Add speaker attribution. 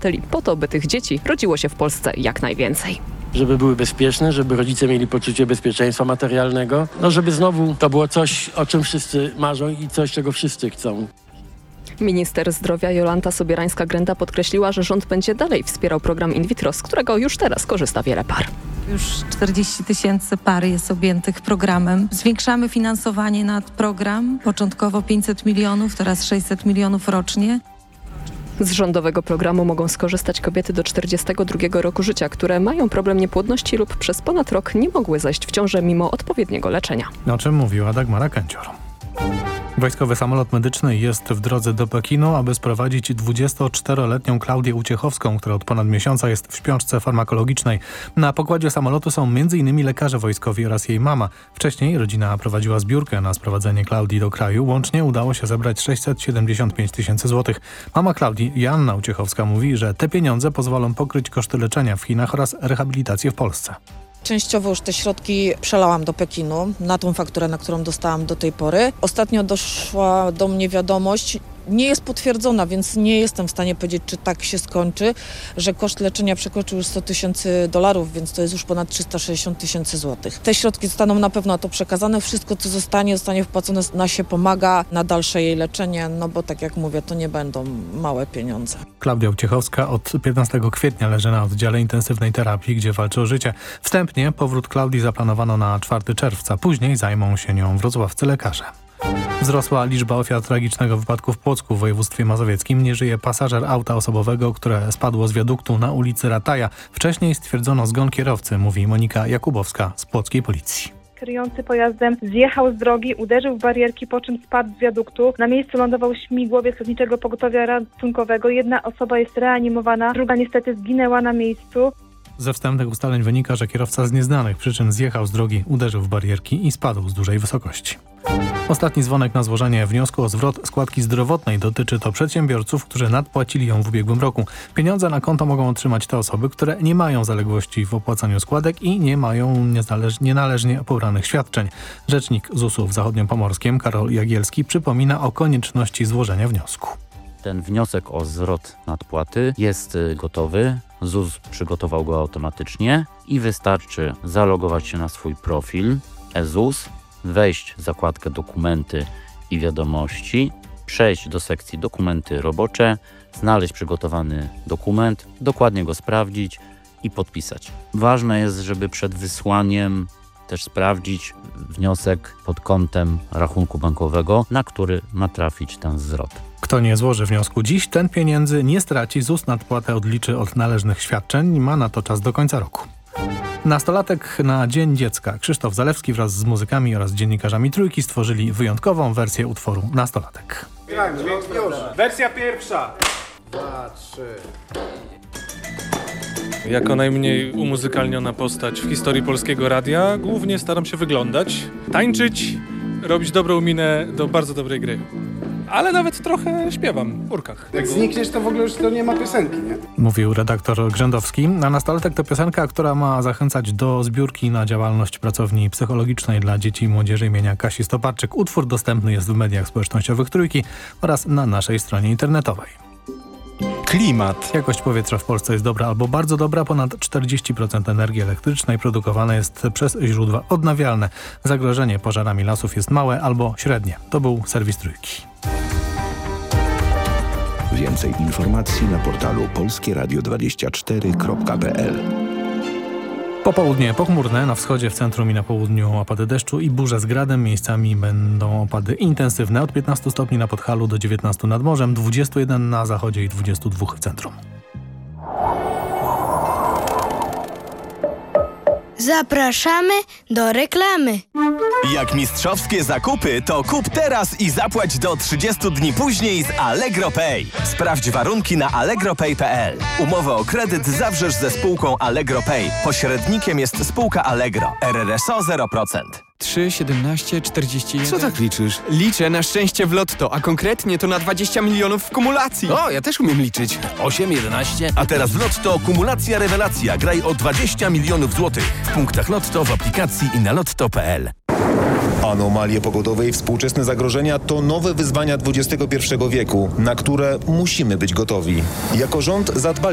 Speaker 1: obywateli po to, by tych dzieci rodziło się w Polsce jak najwięcej.
Speaker 2: Żeby były bezpieczne, żeby rodzice mieli poczucie bezpieczeństwa materialnego. Żeby znowu to było coś, o czym wszyscy marzą i coś, czego wszyscy chcą.
Speaker 1: Minister zdrowia Jolanta Sobierańska-Grenda podkreśliła, że rząd będzie dalej wspierał program in vitro, z którego już teraz korzysta wiele par.
Speaker 3: Już 40 000 par jest objętych programem. Zwiększamy finansowanie na program. Początkowo 500 milionów, teraz 600 milionów rocznie.
Speaker 1: Z rządowego programu mogą skorzystać kobiety do 42 roku życia, które mają problem niepłodności lub przez ponad rok nie mogły zajść w ciążę mimo odpowiedniego leczenia.
Speaker 4: O czym mówiła Dagmara Kęcior. Wojskowy samolot medyczny jest w drodze do Pekinu, aby sprowadzić 24-letnią Klaudię Uciechowską, która od ponad miesiąca jest w śpiączce farmakologicznej. Na pokładzie samolotu są m.in. lekarze wojskowi oraz jej mama. Wcześniej rodzina prowadziła zbiórkę na sprowadzenie Klaudii do kraju. Łącznie udało się zebrać 675 000 złotych. Mama Klaudii, Joanna Uciechowska, mówi, że te pieniądze pozwolą pokryć koszty leczenia w Chinach oraz rehabilitację w Polsce.
Speaker 5: Częściowo już te środki przelałam do Pekinu na tą fakturę, na którą dostałam do tej pory. Ostatnio doszła do mnie wiadomość, nie jest potwierdzona, więc nie jestem w stanie powiedzieć, czy tak się skończy, że koszt leczenia przekroczył już $100 000, więc to jest już ponad 360 000 złotych. Te środki zostaną na pewno na to przekazane. Wszystko, co zostanie wpłacone, na się pomaga na dalsze jej leczenie, no bo tak jak mówię, to nie będą małe pieniądze.
Speaker 4: Klaudia Uciechowska od 15 kwietnia leży na oddziale intensywnej terapii, gdzie walczy o życie. Wstępnie powrót Klaudii zaplanowano na 4 czerwca. Później zajmą się nią wrocławscy lekarze. Wzrosła liczba ofiar tragicznego wypadku w Płocku w województwie mazowieckim. Nie żyje pasażer auta osobowego, które spadło z wiaduktu na ulicy Rataja. Wcześniej stwierdzono zgon kierowcy, mówi Monika Jakubowska z płockiej policji.
Speaker 6: Kierujący pojazdem zjechał z drogi, uderzył w barierki, po czym spadł z wiaduktu. Na miejscu lądował śmigłowiec Lotniczego Pogotowia Ratunkowego. Jedna osoba jest reanimowana, druga niestety zginęła na miejscu.
Speaker 4: Ze wstępnych ustaleń wynika, że kierowca z nieznanych przyczyn zjechał z drogi, uderzył w barierki i spadł z dużej wysokości. Ostatni dzwonek na złożenie wniosku o zwrot składki zdrowotnej dotyczy to przedsiębiorców, którzy nadpłacili ją w ubiegłym roku. Pieniądze na konto mogą otrzymać te osoby, które nie mają zaległości w opłacaniu składek i nie mają nienależnie pobranych świadczeń. Rzecznik ZUS-u w Zachodniopomorskiem, Karol Jagielski, przypomina o konieczności złożenia wniosku.
Speaker 7: Ten wniosek o zwrot nadpłaty jest gotowy. ZUS przygotował go automatycznie i wystarczy zalogować się na swój profil e-ZUS, wejść w zakładkę dokumenty i wiadomości, przejść do sekcji dokumenty robocze, znaleźć przygotowany dokument, dokładnie go sprawdzić i podpisać. Ważne jest, żeby przed wysłaniem też sprawdzić wniosek pod kątem rachunku bankowego, na który ma trafić ten zwrot.
Speaker 4: Kto nie złoży wniosku dziś, ten pieniędzy nie straci. ZUS nadpłatę odliczy od należnych świadczeń i ma na to czas do końca roku. Nastolatek na Dzień Dziecka. Krzysztof Zalewski wraz z muzykami oraz dziennikarzami Trójki stworzyli wyjątkową wersję utworu Nastolatek.
Speaker 8: Tak, już. Wersja pierwsza. 2, 3. Jako najmniej umuzykalniona postać w historii polskiego radia głównie staram się wyglądać, tańczyć, robić dobrą minę do bardzo dobrej gry. Ale nawet trochę śpiewam w urkach.
Speaker 9: Jak znikniesz, to w ogóle już to nie ma piosenki, nie?
Speaker 4: Mówił redaktor Grzędowski. A Nastolatek to piosenka, która ma zachęcać do zbiórki na działalność pracowni psychologicznej dla dzieci i młodzieży imienia Kasi Stoparczyk. Utwór dostępny jest w mediach społecznościowych Trójki oraz na naszej stronie internetowej.
Speaker 10: Klimat.
Speaker 4: Jakość powietrza w Polsce jest dobra albo bardzo dobra. Ponad 40% energii elektrycznej produkowane jest przez źródła odnawialne. Zagrożenie pożarami lasów jest małe albo średnie. To był serwis Trójki.
Speaker 11: Więcej informacji na portalu polskieradio24.pl.
Speaker 4: Popołudnie pochmurne, na wschodzie, w centrum i na południu opady deszczu i burze z gradem. Miejscami będą opady intensywne od 15 stopni na Podhalu do 19 nad morzem, 21 na zachodzie i 22 w centrum.
Speaker 12: Zapraszamy do reklamy.
Speaker 13: Jak mistrzowskie zakupy, to kup teraz i zapłać do 30 dni później z Allegro Pay. Sprawdź warunki na allegropay.pl. Umowę o kredyt zawrzesz ze spółką Allegro Pay. Pośrednikiem jest spółka Allegro. RRSO 0%.
Speaker 10: 3, 17, 41...
Speaker 9: Co tak liczysz?
Speaker 10: Liczę na szczęście w lotto, a konkretnie to na 20 milionów w kumulacji.
Speaker 9: O, ja też umiem liczyć.
Speaker 13: 8, 11... A teraz w Lotto kumulacja rewelacja. Graj o 20 milionów złotych. W punktach Lotto, w aplikacji i na lotto.pl.
Speaker 14: Anomalie pogodowe i współczesne zagrożenia to nowe wyzwania XXI wieku, na które musimy być gotowi. Jako rząd zadbaliśmy